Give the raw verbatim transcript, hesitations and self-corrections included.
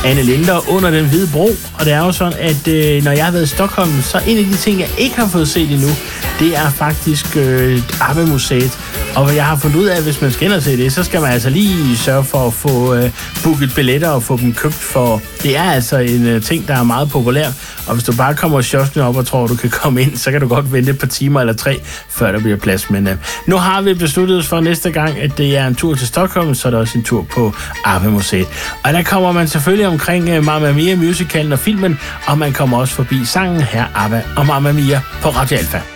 Anne Linder under den hvide bro. Og det er jo sådan, at øh, når jeg har været i Stockholm, så en af de ting, jeg ikke har fået set endnu, det er faktisk øh, ABBA-museet. Og hvad jeg har fundet ud af, at hvis man skal ind og se det, så skal man altså lige sørge for at få øh, booket billetter og få dem købt, for det er altså en øh, ting, der er meget populær. Og hvis du bare kommer og kiosken op og tror, du kan komme ind, så kan du godt vente et par timer eller tre, før der bliver plads. Men øh, nu har vi besluttet os for næste gang, at det er en tur til Stockholm, så er der også en tur på ABBA-museet. Og der kommer man selvfølgelig omkring øh, Mamma Mia musicalen og filmen, og man kommer også forbi sangen her ABBA og Mamma Mia på Radio Alfa.